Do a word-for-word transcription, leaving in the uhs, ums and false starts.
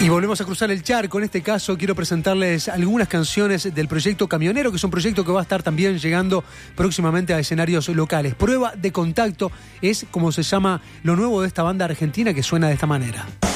Y volvemos a cruzar el charco. En este caso quiero presentarles algunas canciones del proyecto Camionero, que es un proyecto que va a estar también llegando próximamente a escenarios locales. Prueba de contacto es como se llama lo nuevo de esta banda argentina, que suena de esta manera.